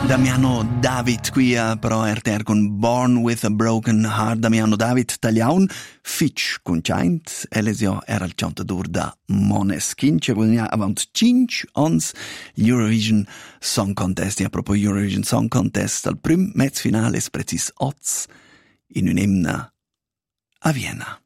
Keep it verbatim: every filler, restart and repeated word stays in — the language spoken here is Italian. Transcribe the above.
Damiano David qui a Pro R T R con Born with a Broken Heart. Damiano David tagliaun fitch con Chaint. Elesio era il cantador da Måneskin. Ci vogliamo avant cinque ans Eurovision Song Contest. E a propos Eurovision Song Contest, al prim mezz finale es precis oz in un emna a Vienna.